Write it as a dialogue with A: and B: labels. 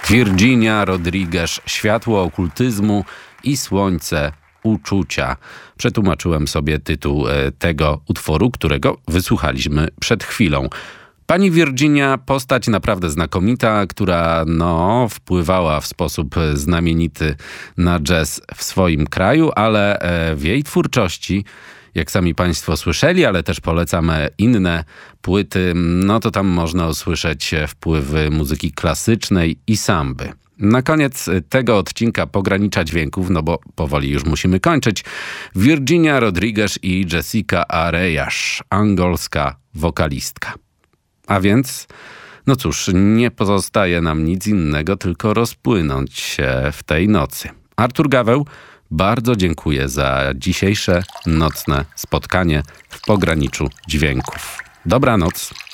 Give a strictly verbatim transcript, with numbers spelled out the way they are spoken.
A: Virginia Rodriguez, Światło okultyzmu i Słońce uczucia. Przetłumaczyłem sobie tytuł tego utworu, którego wysłuchaliśmy przed chwilą. Pani Virginia, postać naprawdę znakomita, która no, wpływała w sposób znamienity na jazz w swoim kraju, ale w jej twórczości, jak sami Państwo słyszeli, ale też polecam inne płyty, no to tam można usłyszeć wpływy muzyki klasycznej i samby. Na koniec tego odcinka Pogranicza Dźwięków, no bo powoli już musimy kończyć, Virginia Rodriguez i Jessica Arrayas, angolska wokalistka. A więc, no cóż, nie pozostaje nam nic innego, tylko rozpłynąć się w tej nocy. Artur Gaweł, bardzo dziękuję za dzisiejsze nocne spotkanie w Pograniczu Dźwięków. Dobranoc.